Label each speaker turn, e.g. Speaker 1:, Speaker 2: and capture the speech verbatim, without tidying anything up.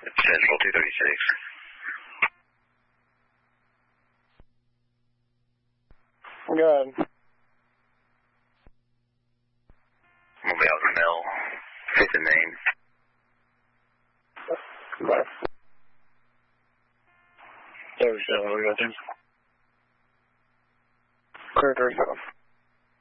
Speaker 1: Central two thirty-six.
Speaker 2: Good.
Speaker 1: Mobile out Mel, fifth and Main.
Speaker 2: Bye. thirty-seven, we got them. Clear thirty-seven.